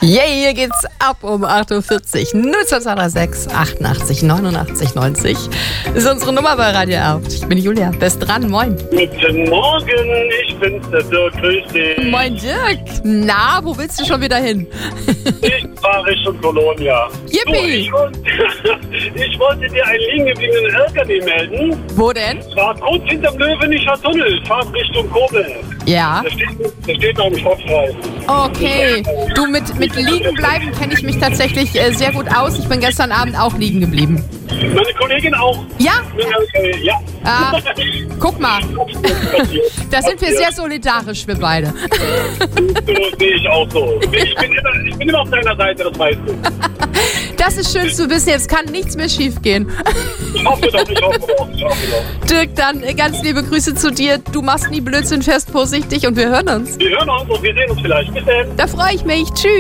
Yeah, hier geht's ab um 8.40 Uhr. 0236 88 89 90 ist unsere Nummer bei Radio R. Ich bin Julia. Best dran, moin. Guten Morgen, ich bin's, der Dirk, grüß dich. Moin Dirk. Na, wo willst du schon wieder hin? Ich fahre Richtung Kolonia. Yippie. So, ich wollte dir einen liegen gebliebenen LKW melden. Wo denn? War kurz hinterm Löwenischer Tunnel, fahrt Richtung Koblenz. Ja. Der steht noch im Stockfrei. Okay. Du, mit liegen bleiben kenne ich mich tatsächlich sehr gut aus. Ich bin gestern Abend auch liegen geblieben. Meine Kollegin auch. Ja? Ja. Ah, guck mal. Da sind wir sehr solidarisch, wir beide. So sehe ich auch so. Ich bin immer auf deiner Seite, das weißt du. Das ist schön zu wissen, jetzt kann nichts mehr schief gehen. Ich hoffe doch. Dirk, dann ganz liebe Grüße zu dir. Du machst nie Blödsinn, fährst vorsichtig und wir hören uns. Wir hören uns und wir sehen uns vielleicht. Bis dann. Da freue ich mich. Tschüss.